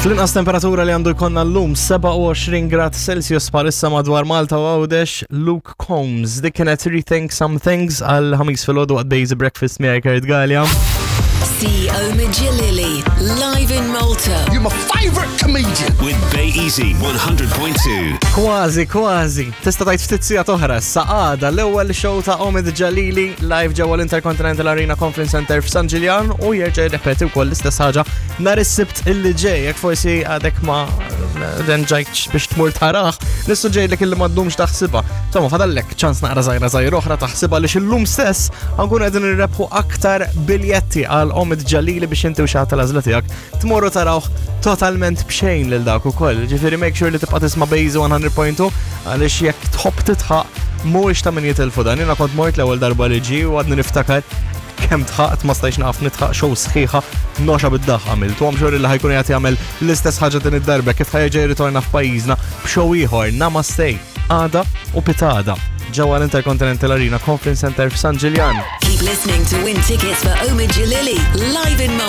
Fl-inqas temperatura li għandu jkollna llum 27 grad Celsius palissa madwar Malta u Għawdex, Luke Combs. Dik kienet Rethink Some Things għal ħamis fil-ħodu għad Daisy Breakfast miegħi Kurt Gallia. See Omid Jalili live in Malta. You're my favorite comedian. With Bay Easy 100.2. Kważi. Tista' tgħid ftit sigħat oħra saqada l-ewwel show ta' Omid Jalili live ġewwa l-Intercontinental Arena Conference Center f'San Ġiljan u jerġa' jirrepeti wkoll l-istess ħaġa nhar is-Sibt illi ġej. Jekk forsi għadek ma ġejtx biex tmur taraħ, nissuġġejlek illi m'għaddumx taħsibha. Insomma, fadallek ċans naqra żgħira oħra taħsibha li illum stess nkunu qegħdin nirrebħu aktar biljetti għal Omid Jalili biex inti u xaħta l-għażla tiegħek tmorru tarawh totalment bxejn lil dak ukoll. Ġifieri make sure li tibqa' tisma' Bejzi 100.2 għaliex jekk tħobb titħaq mhuwiex ta' min jitilfu dan. Jiena kont mort l-ewwel darba li ġie u għadni niftakar kemm tħaqt ma stajx naqaf nitħaq show sħiħa noxa bid-daħ għamilt. U għamxur li ħajkun jagħti jagħmel l-istess ħaġa din id-darba kif ħajġej ritorna f'pajjiżna b'show ieħor Namaste għada u pitada ġewwa l-Intercontinental Arena Conference Center f'San Ġiljan. Keep listening to win tickets for Omid Jalili live in Malta.